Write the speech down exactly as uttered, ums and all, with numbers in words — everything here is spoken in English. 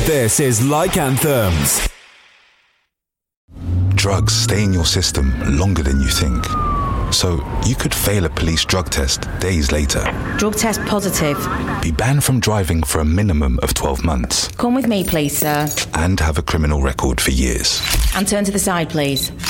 This is Like Anthems. Drugs stay in your system longer than you think. So you could fail a police drug test days later. Drug test positive. Be banned from driving for a minimum of twelve months. Come with me, please, sir. And have a criminal record for years. And turn to the side, please.